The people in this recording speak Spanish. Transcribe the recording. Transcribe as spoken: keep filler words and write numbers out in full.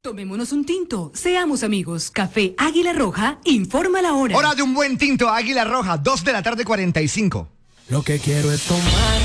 Tomémonos un tinto, seamos amigos. Café Águila Roja, informa la hora. Hora de un buen tinto, Águila Roja, dos de la tarde, cuarenta y cinco. Lo que quiero es tomar